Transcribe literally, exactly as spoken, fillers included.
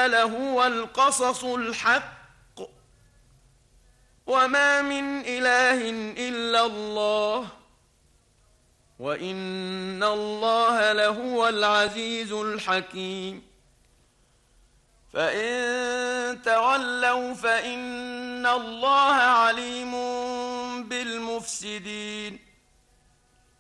لهو القصص الحق وما من إله إلا الله وإن الله لهو العزيز الحكيم. فإن تولوا فإن الله عليم بالمفسدين.